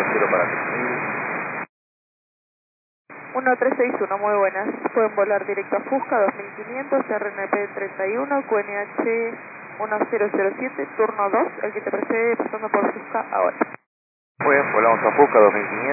0 para 3000. 1361, muy buenas. Pueden volar directo a Fusca 2500, RNP 31, QNH 1007, turno 2, el que te precede pasando por Fusca ahora. Muy bien, volamos a Fusca 2500.